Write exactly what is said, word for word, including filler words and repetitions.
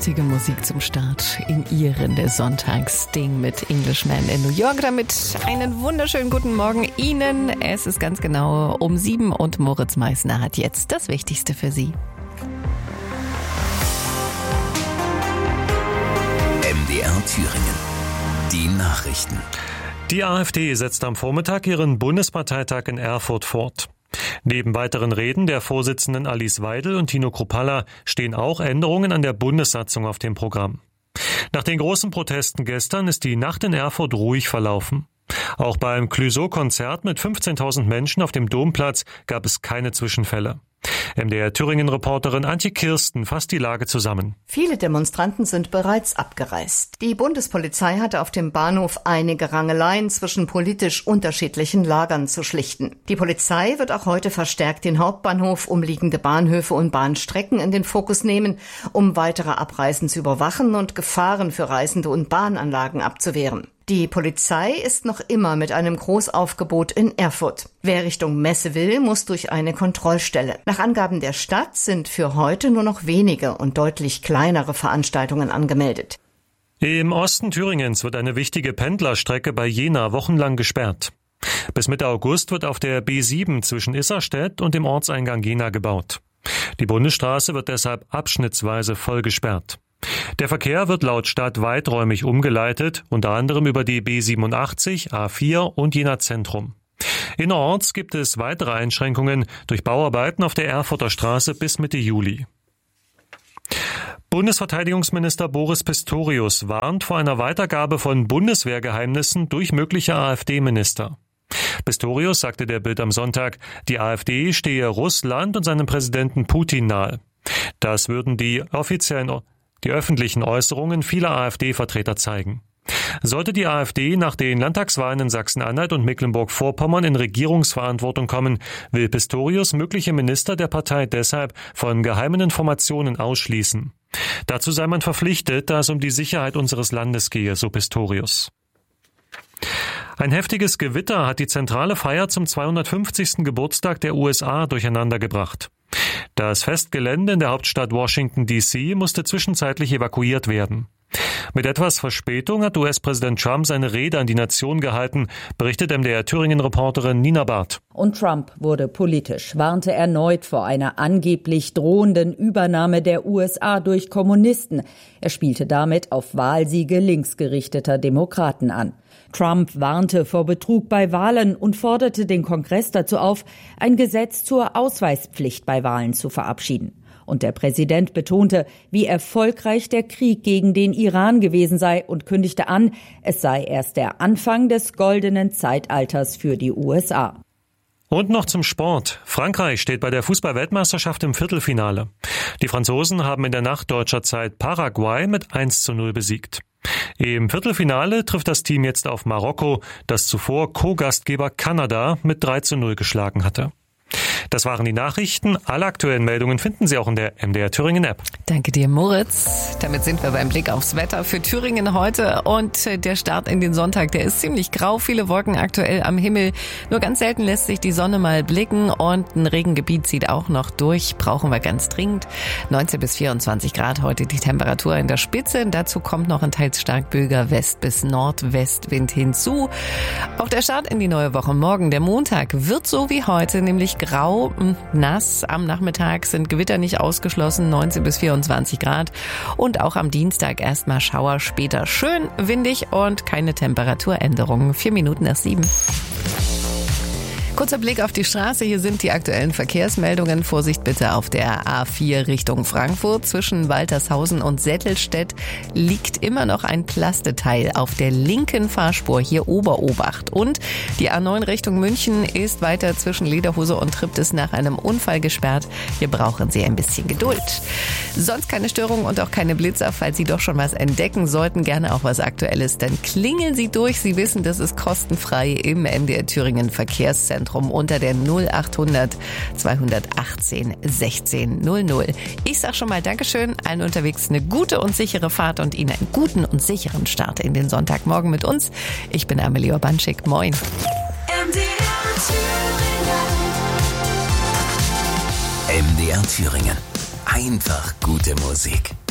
großartige Musik zum Start in Ihren Sonntagsding mit Englishman in New York. Damit einen wunderschönen guten Morgen Ihnen. Es ist ganz genau um sieben und Moritz Meissner hat jetzt das Wichtigste für Sie. M D R Thüringen. Die Nachrichten. Die AfD setzt am Vormittag ihren Bundesparteitag in Erfurt fort. Neben weiteren Reden der Vorsitzenden Alice Weidel und Tino Kruppalla stehen auch Änderungen an der Bundessatzung auf dem Programm. Nach den großen Protesten gestern ist die Nacht in Erfurt ruhig verlaufen. Auch beim Clouseau-Konzert mit fünfzehntausend Menschen auf dem Domplatz gab es keine Zwischenfälle. M D R Thüringen-Reporterin Antje Kirsten fasst die Lage zusammen. Viele Demonstranten sind bereits abgereist. Die Bundespolizei hatte auf dem Bahnhof einige Rangeleien zwischen politisch unterschiedlichen Lagern zu schlichten. Die Polizei wird auch heute verstärkt den Hauptbahnhof, umliegende Bahnhöfe und Bahnstrecken in den Fokus nehmen, um weitere Abreisen zu überwachen und Gefahren für Reisende und Bahnanlagen abzuwehren. Die Polizei ist noch immer mit einem Großaufgebot in Erfurt. Wer Richtung Messe will, muss durch eine Kontrollstelle. Nach Angaben der Stadt sind für heute nur noch wenige und deutlich kleinere Veranstaltungen angemeldet. Im Osten Thüringens wird eine wichtige Pendlerstrecke bei Jena wochenlang gesperrt. Bis Mitte August wird auf der B sieben zwischen Isserstedt und dem Ortseingang Jena gebaut. Die Bundesstraße wird deshalb abschnittsweise voll gesperrt. Der Verkehr wird laut Stadt weiträumig umgeleitet, unter anderem über die B siebenundachtzig, A vier und Jena Zentrum. Innerorts gibt es weitere Einschränkungen durch Bauarbeiten auf der Erfurter Straße bis Mitte Juli. Bundesverteidigungsminister Boris Pistorius warnt vor einer Weitergabe von Bundeswehrgeheimnissen durch mögliche AfD-Minister. Pistorius sagte der Bild am Sonntag, die AfD stehe Russland und seinem Präsidenten Putin nahe. Das würden die offiziellen Die öffentlichen Äußerungen vieler AfD-Vertreter zeigen. Sollte die AfD nach den Landtagswahlen in Sachsen-Anhalt und Mecklenburg-Vorpommern in Regierungsverantwortung kommen, will Pistorius mögliche Minister der Partei deshalb von geheimen Informationen ausschließen. Dazu sei man verpflichtet, da es um die Sicherheit unseres Landes gehe, so Pistorius. Ein heftiges Gewitter hat die zentrale Feier zum zweihundertfünfzigsten Geburtstag der U S A durcheinandergebracht. Das Festgelände in der Hauptstadt Washington D C musste zwischenzeitlich evakuiert werden. Mit etwas Verspätung hat U S-Präsident Trump seine Rede an die Nation gehalten, berichtet M D R Thüringen-Reporterin Nina Barth. Und Trump wurde politisch, warnte erneut vor einer angeblich drohenden Übernahme der U S A durch Kommunisten. Er spielte damit auf Wahlsiege linksgerichteter Demokraten an. Trump warnte vor Betrug bei Wahlen und forderte den Kongress dazu auf, ein Gesetz zur Ausweispflicht bei Wahlen zu verabschieden. Und der Präsident betonte, wie erfolgreich der Krieg gegen den Iran gewesen sei und kündigte an, es sei erst der Anfang des goldenen Zeitalters für die U S A. Und noch zum Sport. Frankreich steht bei der Fußball-Weltmeisterschaft im Viertelfinale. Die Franzosen haben in der Nacht deutscher Zeit Paraguay mit eins zu null besiegt. Im Viertelfinale trifft das Team jetzt auf Marokko, das zuvor Co-Gastgeber Kanada mit drei zu null geschlagen hatte. Das waren die Nachrichten. Alle aktuellen Meldungen finden Sie auch in der M D R Thüringen App. Danke dir, Moritz. Damit sind wir beim Blick aufs Wetter für Thüringen heute. Und der Start in den Sonntag, der ist ziemlich grau. Viele Wolken aktuell am Himmel. Nur ganz selten lässt sich die Sonne mal blicken. Und ein Regengebiet zieht auch noch durch. Brauchen wir ganz dringend. neunzehn bis vierundzwanzig Grad heute die Temperatur in der Spitze. Dazu kommt noch ein teils stark böiger West- bis Nordwestwind hinzu. Auch der Start in die neue Woche morgen, der Montag, wird so wie heute, nämlich grau. Nass. Am Nachmittag sind Gewitter nicht ausgeschlossen, neunzehn bis vierundzwanzig Grad. Und auch am Dienstag erstmal Schauer, später schön windig und keine Temperaturänderungen. Vier Minuten nach sieben. Kurzer Blick auf die Straße. Hier sind die aktuellen Verkehrsmeldungen. Vorsicht bitte auf der A vier Richtung Frankfurt. Zwischen Waltershausen und Settelstedt liegt immer noch ein Plasteteil auf der linken Fahrspur. Hier Oberobacht. Und die A neun Richtung München ist weiter zwischen Lederhose und Triptis nach einem Unfall gesperrt. Hier brauchen Sie ein bisschen Geduld. Sonst keine Störungen und auch keine Blitzer. Falls Sie doch schon was entdecken sollten, gerne auch was Aktuelles, dann klingeln Sie durch. Sie wissen, das ist kostenfrei im M D R Thüringen Verkehrszentrum unter der null achthundert zweihundertachtzehn sechzehn null null. Ich sag schon mal Dankeschön, allen unterwegs eine gute und sichere Fahrt und Ihnen einen guten und sicheren Start in den Sonntagmorgen mit uns. Ich bin Amelie Urbanschik. Moin. M D R Thüringen. M D R Thüringen. Einfach gute Musik.